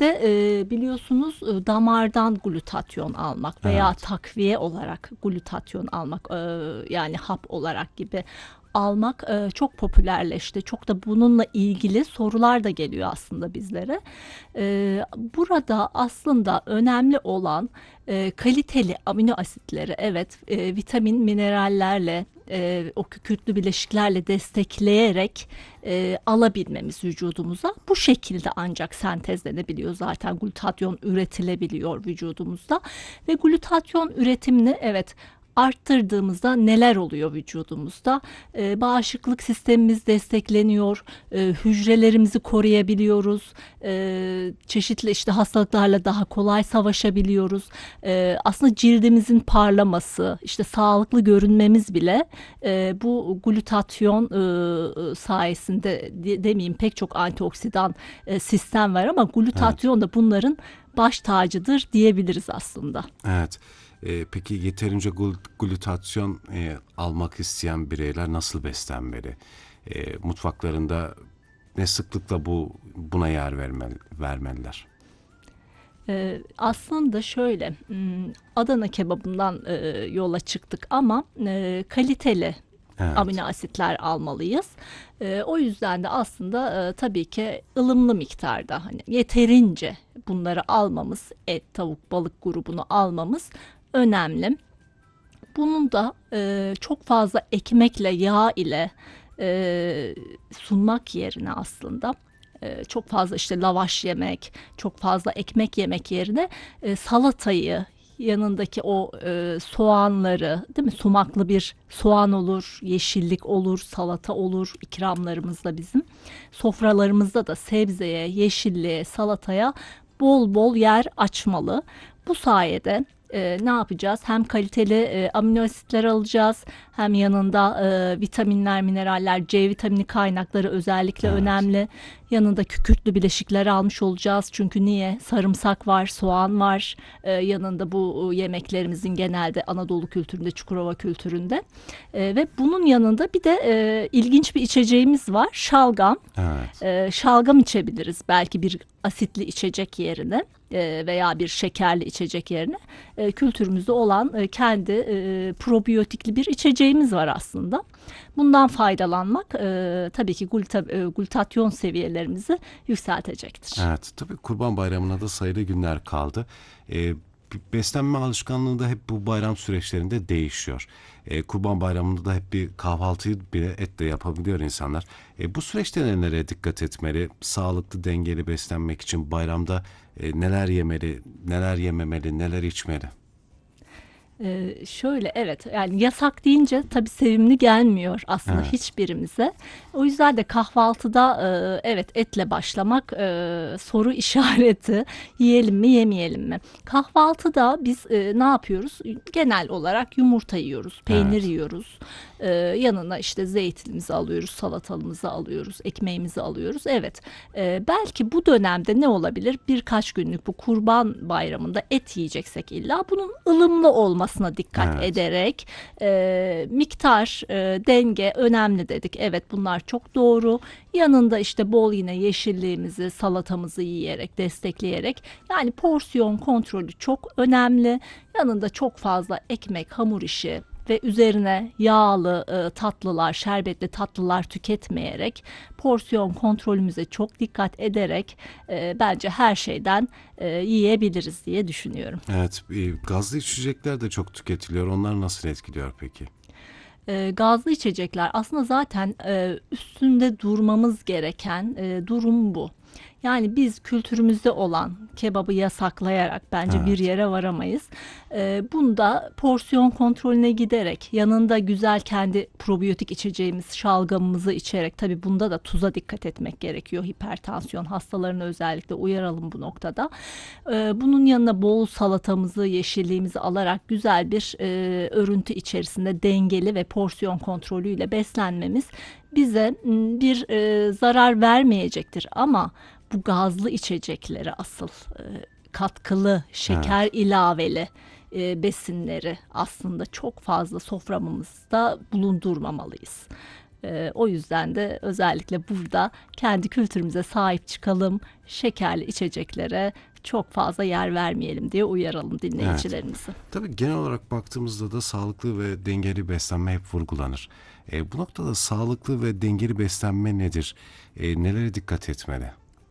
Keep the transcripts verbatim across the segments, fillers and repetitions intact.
de e, biliyorsunuz e, damardan glutatyon almak veya Evet. takviye olarak glutatyon almak, e, yani hap olarak gibi almak e, çok popülerleşti. Çok da bununla ilgili sorular da geliyor aslında bizlere. E, burada aslında önemli olan e, kaliteli amino asitleri, evet, e, vitamin, minerallerle, e, o kükürtlü bileşiklerle destekleyerek e, alabilmemiz vücudumuza. Bu şekilde ancak sentezlenebiliyor, zaten glutatyon üretilebiliyor vücudumuzda. Ve glutatyon üretimini, evet, arttırdığımızda neler oluyor vücudumuzda? Ee, bağışıklık sistemimiz destekleniyor, ee, hücrelerimizi koruyabiliyoruz, ee, çeşitli işte hastalıklarla daha kolay savaşabiliyoruz. Ee, aslında cildimizin parlaması, işte sağlıklı görünmemiz bile e, bu glutatyon e, sayesinde de, demeyeyim, pek çok antioksidan e, sistem var ama Evet. glutatyon da bunların baş tacıdır diyebiliriz aslında. Evet. Ee, peki yeterince glu- glutatyon e, almak isteyen bireyler nasıl beslenmeli? E, mutfaklarında ne sıklıkla bu buna yer vermeli, vermeliler? Ee, aslında şöyle, Adana kebabından e, yola çıktık ama e, kaliteli Evet. amino asitler almalıyız. E, o yüzden de aslında e, tabii ki ılımlı miktarda, hani yeterince bunları almamız, et, tavuk, balık grubunu almamız önemli. Bunun da e, çok fazla ekmekle, yağ ile e, sunmak yerine aslında e, çok fazla işte lavaş yemek, çok fazla ekmek yemek yerine e, salatayı, yanındaki o e, soğanları, değil mi? Sumaklı bir soğan olur, yeşillik olur, salata olur ikramlarımızda bizim. Sofralarımızda da sebzeye, yeşilliğe, salataya bol bol yer açmalı. Bu sayede e, ne yapacağız? Hem kaliteli e, amino asitler alacağız, hem yanında e, vitaminler, mineraller, C vitamini kaynakları özellikle Evet. önemli. Yanında kükürtlü bileşikler almış olacağız. Çünkü niye? Sarımsak var, soğan var. E, yanında bu e, yemeklerimizin genelde Anadolu kültüründe, Çukurova kültüründe. E, ve bunun yanında bir de e, ilginç bir içeceğimiz var. Şalgam. Evet. E, şalgam içebiliriz belki bir asitli içecek yerine e, veya bir şekerli içecek yerine. E, kültürümüzde olan e, kendi e, probiyotikli bir içeceğimiz var aslında. Bundan faydalanmak e, tabii ki gluta, e, glutatyon seviyelerimizi yükseltecektir. Evet. Tabii Kurban Bayramı'na da sayılı günler kaldı. E, beslenme alışkanlığı da hep bu bayram süreçlerinde değişiyor. E, Kurban Bayramı'nda da hep bir kahvaltıyı bile etle yapabiliyor insanlar. E, bu süreçte nelere dikkat etmeli? Sağlıklı, dengeli beslenmek için bayramda e, neler yemeli, neler yememeli, neler içmeli? Ee, şöyle, evet, yani yasak deyince tabii sevimli gelmiyor aslında Evet. hiçbirimize. O yüzden de kahvaltıda e, evet etle başlamak e, soru işareti. Yiyelim mi, yemeyelim mi? Kahvaltıda biz e, ne yapıyoruz? Genel olarak yumurta yiyoruz, peynir Evet. yiyoruz. E, yanına işte zeytinimizi alıyoruz, salatalımızı alıyoruz, ekmeğimizi alıyoruz. Evet, e, belki bu dönemde ne olabilir? Birkaç günlük bu Kurban Bayramı'nda et yiyeceksek illa bunun ılımlı olmasına dikkat Evet. ederek e, miktar, e, denge önemli dedik. Evet, bunlar çok doğru. Yanında işte bol yine yeşilliğimizi, salatamızı yiyerek, destekleyerek, yani porsiyon kontrolü çok önemli. Yanında çok fazla ekmek, hamur işi ve üzerine yağlı e, tatlılar, şerbetli tatlılar tüketmeyerek, porsiyon kontrolümüze çok dikkat ederek e, bence her şeyden e, yiyebiliriz diye düşünüyorum. Evet. E, gazlı içecekler de çok tüketiliyor. Onlar nasıl etkiliyor peki? E, gazlı içecekler aslında zaten e, üstünde durmamız gereken e, durum bu. Yani biz kültürümüzde olan kebabı yasaklayarak bence bir Evet. yere varamayız. E, bunda porsiyon kontrolüne giderek, yanında güzel kendi probiyotik içeceğimiz şalgamımızı içerek, tabii bunda da tuza dikkat etmek gerekiyor. Hipertansiyon hastalarını özellikle uyaralım bu noktada. E, bunun yanına bol salatamızı, yeşilliğimizi alarak güzel bir e, örüntü içerisinde dengeli ve porsiyon kontrolüyle beslenmemiz bize m, bir e, zarar vermeyecektir. Ama bu gazlı içecekleri, asıl e, katkılı, şeker Evet. ilaveli e, besinleri aslında çok fazla soframızda bulundurmamalıyız. E, o yüzden de özellikle burada kendi kültürümüze sahip çıkalım, şekerli içeceklere çok fazla yer vermeyelim diye uyaralım dinleyicilerimizi. Evet. Tabii genel olarak baktığımızda da sağlıklı ve dengeli beslenme hep vurgulanır. E, bu noktada sağlıklı ve dengeli beslenme nedir? E, nelere dikkat etmeli?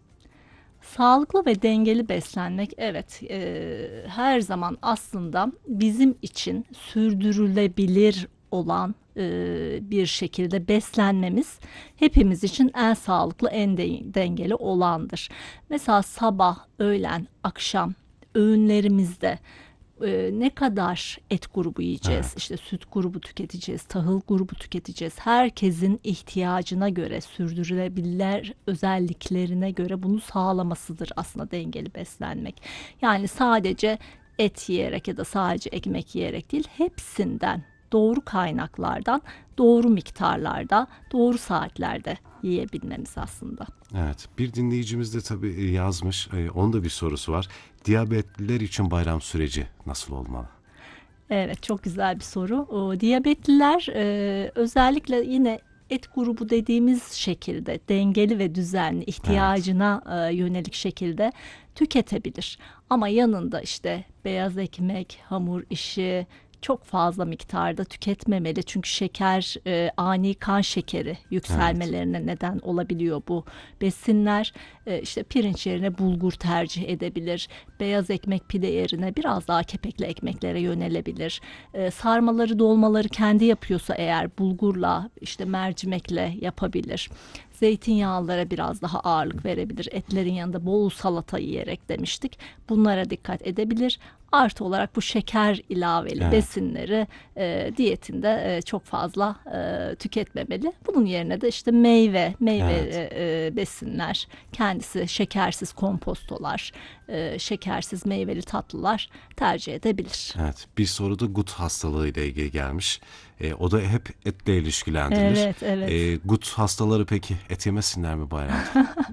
Sağlıklı ve dengeli beslenmek, evet, e, her zaman aslında bizim için sürdürülebilir olan e, bir şekilde beslenmemiz hepimiz için en sağlıklı, en de- dengeli olandır. Mesela sabah, öğlen, akşam öğünlerimizde e, ne kadar et grubu yiyeceğiz, Evet. işte süt grubu tüketeceğiz, tahıl grubu tüketeceğiz. Herkesin ihtiyacına göre, sürdürülebilir özelliklerine göre bunu sağlamasıdır aslında dengeli beslenmek. Yani sadece et yiyerek ya da sadece ekmek yiyerek değil, hepsinden doğru kaynaklardan, doğru miktarlarda, doğru saatlerde yiyebilmemiz aslında. Evet, bir dinleyicimiz de tabii e, yazmış, e, onun da bir sorusu var. Diyabetliler için bayram süreci nasıl olmalı? Evet, çok güzel bir soru. O, diyabetliler e, özellikle yine et grubu dediğimiz şekilde dengeli ve düzenli Evet, ihtiyacına e, yönelik şekilde tüketebilir. Ama yanında işte beyaz ekmek, hamur işi çok fazla miktarda tüketmemeli. Çünkü şeker, e, ani kan şekeri evet, yükselmelerine neden olabiliyor bu besinler. E, işte pirinç yerine bulgur tercih edebilir. Beyaz ekmek pide yerine biraz daha kepekli ekmeklere yönelebilir. E, sarmaları, dolmaları kendi yapıyorsa eğer bulgurla, işte mercimekle yapabilir. Zeytinyağlılara biraz daha ağırlık verebilir. Etlerin yanında bol salata yiyerek demiştik. Bunlara dikkat edebilir. Artı olarak bu şeker ilaveli evet, besinleri e, diyetinde e, çok fazla e, tüketmemeli. Bunun yerine de işte meyve, meyve evet. e, e, besinler, kendisi şekersiz kompostolar, e, şekersiz meyveli tatlılar tercih edebilir. Evet, bir soru da gut hastalığı ile ilgili gelmiş. E, o da hep etle ilişkilendirilir. Evet, evet. E, gut hastaları peki et yemesinler mi bayramda?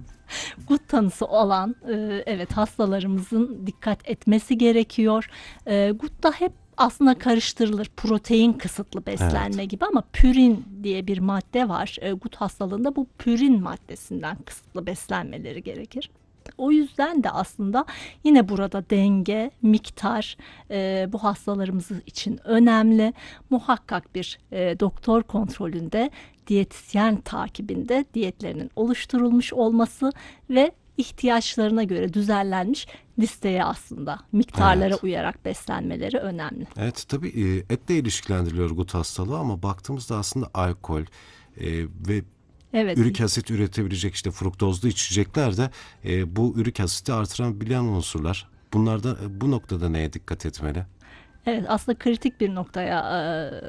Gut tanısı olan e, evet hastalarımızın dikkat etmesi gerekiyor. E, gut da hep aslında karıştırılır. Protein kısıtlı Evet, beslenme gibi ama pürin diye bir madde var. E, gut hastalığında bu pürin maddesinden kısıtlı beslenmeleri gerekir. O yüzden de aslında yine burada denge, miktar e, bu hastalarımız için önemli. Muhakkak bir e, doktor kontrolünde, diyetisyen takibinde diyetlerinin oluşturulmuş olması ve ihtiyaçlarına göre düzenlenmiş listeye aslında miktarlara evet. uyarak beslenmeleri önemli. Evet, tabii e, etle ilişkilendiriliyor gut hastalığı ama baktığımızda aslında alkol e, ve Evet. ürik asit üretebilecek işte fruktozlu içecekler de e, bu ürik asiti artıran bilen unsurlar. Bunlarda e, bu noktada neye dikkat etmeli? Evet, aslında kritik bir noktaya e,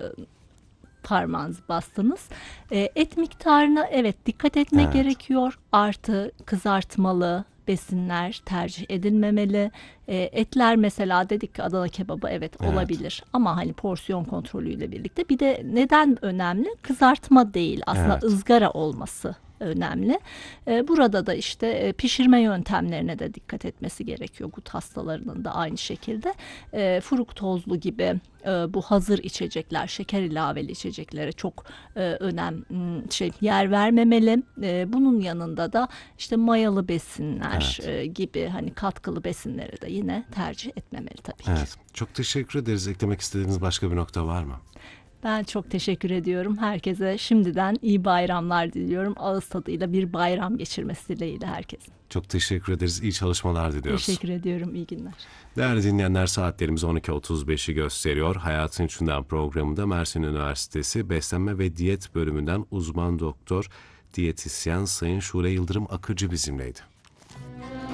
parmağınızı bastınız. E, et miktarına evet dikkat etmek Evet, gerekiyor. Artı kızartmalı besinler tercih edilmemeli. E, etler mesela dedik ki Adana kebabı evet evet, olabilir ama hani porsiyon kontrolüyle birlikte. Bir de neden önemli? Kızartma değil aslında evet, ızgara olması önemli. E, burada da işte e, pişirme yöntemlerine de dikkat etmesi gerekiyor gut hastalarının da aynı şekilde. E, fruktozlu gibi e, bu hazır içecekler, şeker ilaveli içeceklere çok e, önem m, şey yer vermemeli. E, bunun yanında da işte mayalı besinler evet, e, gibi hani katkılı besinleri de yine tercih etmemeli tabii ki. evet. Çok teşekkür ederiz. Eklemek istediğiniz başka bir nokta var mı? Ben çok teşekkür ediyorum. Herkese şimdiden iyi bayramlar diliyorum. Ağız tadıyla bir bayram geçirmesi dileğiyle herkesin. Çok teşekkür ederiz. İyi çalışmalar diliyoruz. Teşekkür ediyorum. İyi günler. Değerli dinleyenler, saatlerimiz on iki otuz beşi gösteriyor. Hayatın İçinden programında Mersin Üniversitesi Beslenme ve Diyet bölümünden uzman doktor, diyetisyen Sayın Şule Yıldırım Akıcı bizimleydi.